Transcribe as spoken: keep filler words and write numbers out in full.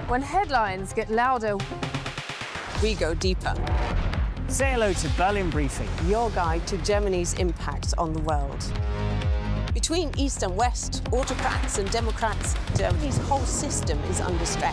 When headlines get louder, we go deeper. Say hello to Berlin Briefing, your guide to Germany's impact on the world. Between East and West, autocrats and democrats, Germany's whole system is under stress.